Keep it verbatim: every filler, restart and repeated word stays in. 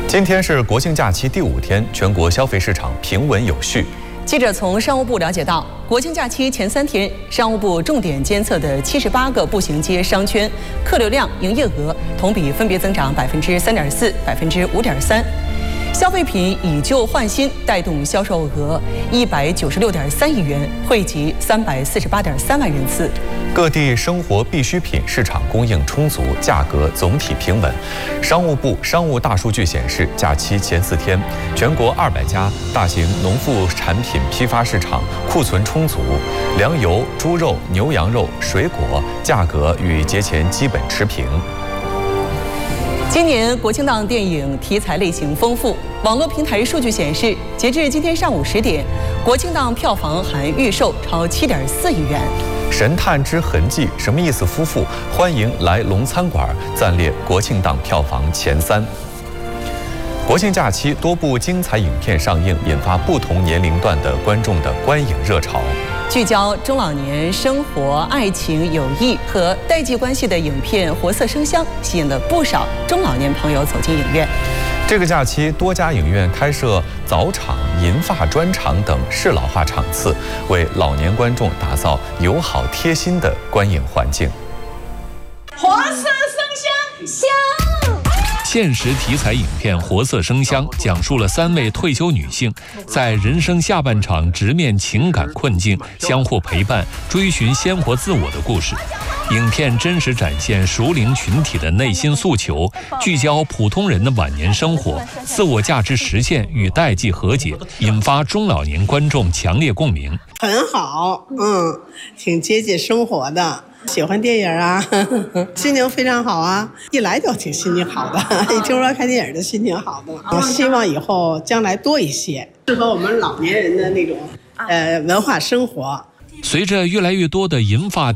今天是国庆假期第五天，全国消费市场平稳有序。 记者从商务部了解到，国庆假期前三天，商务部重点监测的七十八个步行街商圈客流量、营业额同比分别增长百分之三点四、百分之五点三。消费品以旧换新，带动销售额一百九十六点三亿元，惠及三百四十八点三万人次。 各地生活必需品市场供应充足，价格总体平稳。商务部商务大数据显示，假期前四天，全国二百家大型农副产品批发市场库存充足，粮油、猪肉、牛羊肉、水果价格与节前基本持平。 今年国庆档电影题材类型丰富，网络平台数据显示，截至今天上午十点，国庆档票房含预售超七点四亿元。 神探之痕迹，什么意思？夫妇欢迎来龙餐馆暂列国庆档票房前三。国庆假期多部精彩影片上映，引发不同年龄段的观众的观影热潮。 聚焦中老年生活、爱情、友谊和代际关系的影片《活色生香》吸引了不少中老年朋友走进影院。 这个假期，多家影院开设早场、银发专场等适老化场次，为老年观众打造友好贴心的观影环境。 活色生香，香。 现实题材影片《活色生香》讲述了三位退休女性在人生下半场直面情感困境，相互陪伴，追寻鲜活自我的故事。影片真实展现熟龄群体的内心诉求，聚焦普通人的晚年生活、自我价值实现与代际和解，引发中老年观众强烈共鸣。 很好，嗯，挺接近生活的。喜欢电影啊，呵呵，心情非常好啊！一来就挺心情好的，一听说看电影就心情好的。我希望以后将来多一些，适合我们老年人的那种呃文化生活。 随着越来越多的银发